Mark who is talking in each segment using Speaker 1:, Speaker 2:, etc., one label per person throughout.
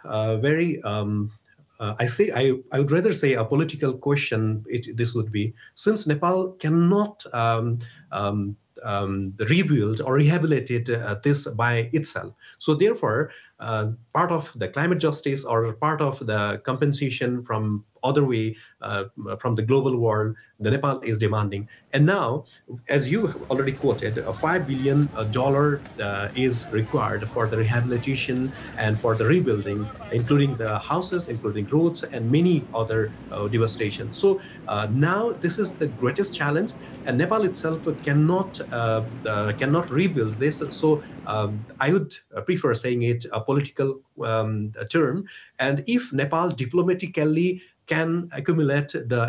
Speaker 1: very I would rather say a political question. This would be, since Nepal cannot rebuild or rehabilitate this by itself. So therefore, part of the climate justice or part of the compensation from other way from the global world, the Nepal is demanding. And now, as you have already quoted, a $5 billion is required for the rehabilitation and for the rebuilding, including the houses, including roads, and many other devastation. So now this is the greatest challenge, and Nepal itself cannot rebuild this. So I would prefer saying it a political term. And if Nepal diplomatically can accumulate the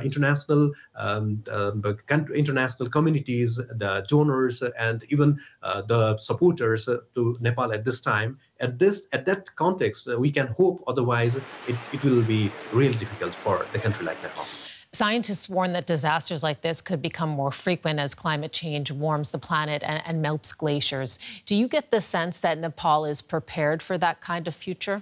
Speaker 1: international communities, the donors, and even the supporters to Nepal at this time. At that context, we can hope. Otherwise, it will be really difficult for the country like Nepal.
Speaker 2: Scientists warn that disasters like this could become more frequent as climate change warms the planet and melts glaciers. Do you get the sense that Nepal is prepared for that kind of future?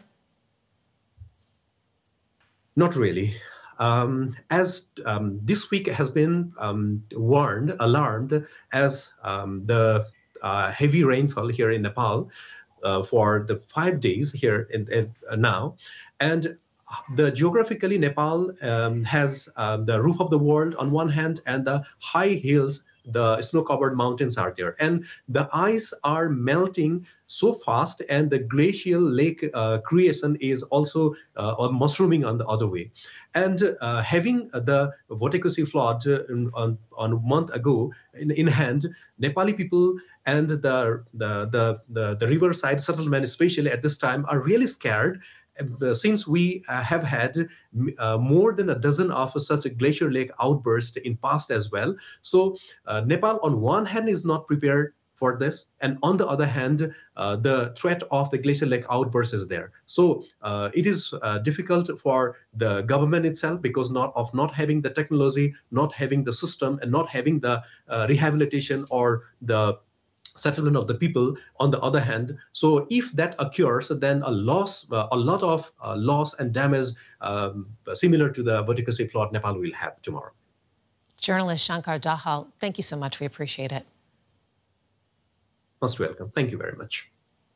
Speaker 1: Not really. As this week has been alarmed as the heavy rainfall here in Nepal for the 5 days here now. And geographically, Nepal has the roof of the world on one hand, and the high hills, the snow-covered mountains are there. And the ice are melting so fast, and the glacial lake creation is also mushrooming on the other way. And having the Votekosi flood on a month ago in hand, Nepali people and the riverside settlement, especially at this time, are really scared. Since we have had more than a dozen of such a glacier lake outbursts in past as well. So Nepal on one hand is not prepared for this, and on the other hand, the threat of the glacier lake outburst is there. So it is difficult for the government itself because not having the technology, not having the system, and not having the rehabilitation or the settlement of the people on the other hand. So if that occurs, then a lot of loss and damage similar to the Votekosi flood Nepal will have tomorrow.
Speaker 2: Journalist Shankar Dahal, thank you so much. We appreciate it.
Speaker 1: Most welcome. Thank you very much.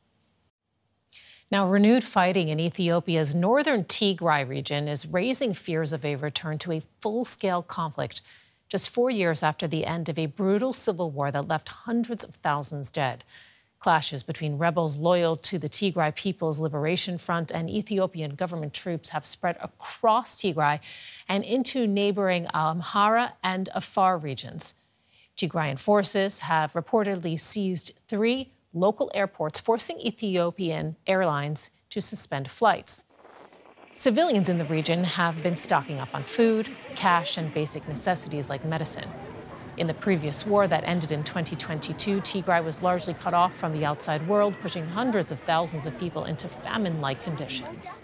Speaker 2: Now, renewed fighting in Ethiopia's northern Tigray region is raising fears of a return to a full-scale conflict just 4 years after the end of a brutal civil war that left hundreds of thousands dead. Clashes between rebels loyal to the Tigray People's Liberation Front and Ethiopian government troops have spread across Tigray and into neighboring Amhara and Afar regions. Tigrayan forces have reportedly seized 3 local airports, forcing Ethiopian Airlines to suspend flights. Civilians in the region have been stocking up on food, cash, and basic necessities like medicine. In the previous war that ended in 2022, Tigray was largely cut off from the outside world, pushing hundreds of thousands of people into famine-like conditions.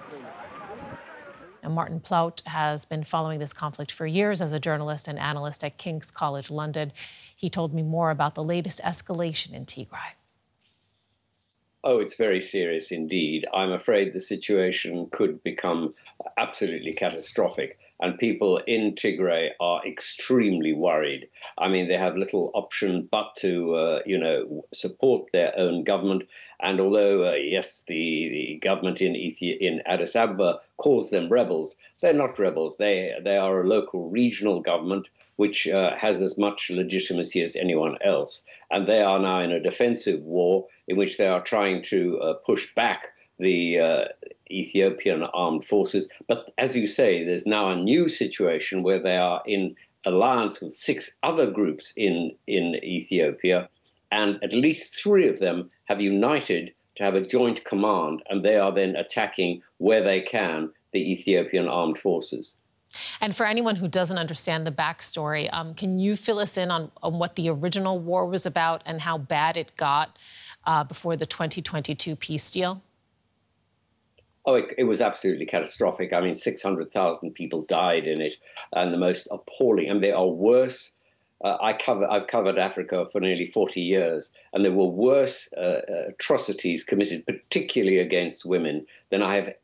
Speaker 2: And Martin Plaut has been following this conflict for years as a journalist and analyst at King's College London. He told me more about the latest escalation in Tigray.
Speaker 3: Oh, it's very serious indeed. I'm afraid the situation could become absolutely catastrophic, and people in Tigray are extremely worried. I mean, they have little option but to, support their own government. And although, yes, the government in Addis Ababa calls them rebels, they're not rebels. They are a local regional government which has as much legitimacy as anyone else. And they are now in a defensive war in which they are trying to push back the Ethiopian armed forces. But as you say, there's now a new situation where they are in alliance with 6 other groups in Ethiopia, and at least 3 of them have united to have a joint command, and they are then attacking where they can the Ethiopian armed forces.
Speaker 2: And for anyone who doesn't understand the backstory, can you fill us in on what the original war was about and how bad it got before the 2022 peace deal?
Speaker 3: Oh, it was absolutely catastrophic. I mean, 600,000 people died in it, and the most appalling, and they are worse. I've covered Africa for nearly 40 years, and there were worse atrocities committed, particularly against women, than I have